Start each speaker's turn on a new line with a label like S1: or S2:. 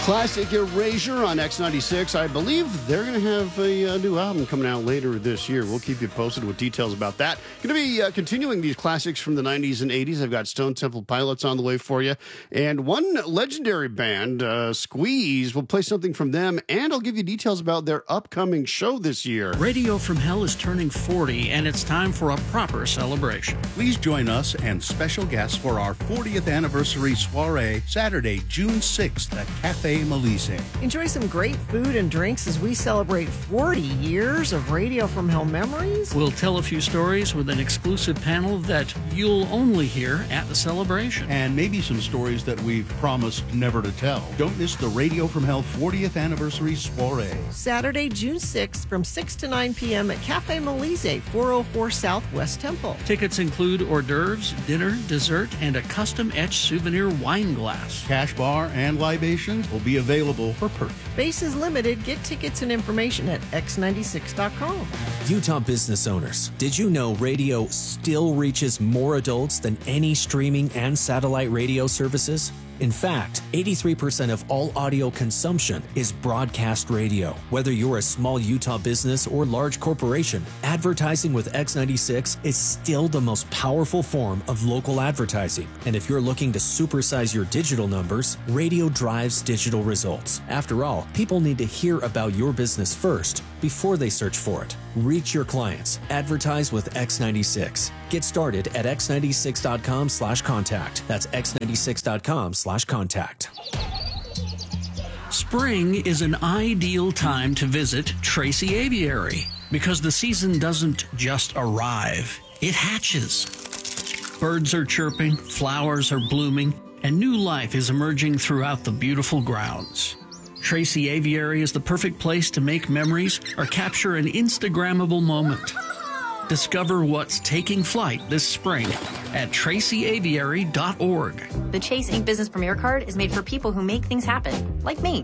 S1: Classic Erasure on X96. I believe they're going to have a new album coming out later this year. We'll keep you posted with details about that. Going to be continuing these classics from the 90s and 80s. I've got Stone Temple Pilots on the way for you. And one legendary band, Squeeze, will play something from them. And I'll give you details about their upcoming show this year.
S2: Radio from Hell is turning 40, and it's time for a proper celebration.
S3: Please join us and special guests for our 40th anniversary soiree, Saturday, June 6th at Cafe Melise.
S4: Enjoy some great food and drinks as we celebrate 40 years of Radio from Hell memories.
S2: We'll tell a few stories with an exclusive panel that you'll only hear at the celebration.
S3: And maybe some stories that we've promised never to tell. Don't miss the Radio from Hell 40th anniversary soiree.
S4: Saturday, June 6th from 6 to 9 p.m. at Cafe Melise, 404 South West Temple.
S2: Tickets include hors d'oeuvres, dinner, dessert, and a custom-etched souvenir wine glass.
S3: Cash bar and libations will be available for purchase.
S4: Space is limited. Get tickets and information at x96.com.
S5: Utah business owners, did you know radio still reaches more adults than any streaming and satellite radio services? In fact, 83% of all audio consumption is broadcast radio. Whether you're a small Utah business or large corporation, advertising with X96 is still the most powerful form of local advertising. And if you're looking to supersize your digital numbers, radio drives digital results. After all, people need to hear about your business first before they search for it. Reach your clients. Advertise with X96. Get started at x96.com/contact. That's x96.com/contact.
S2: Spring is an ideal time to visit Tracy Aviary because the season doesn't just arrive, it hatches. Birds are chirping, flowers are blooming, and new life is emerging throughout the beautiful grounds. Tracy Aviary is the perfect place to make memories or capture an Instagrammable moment. Discover what's taking flight this spring at tracyaviary.org.
S6: The Chase Ink Business Premier Card is made for people who make things happen, like me.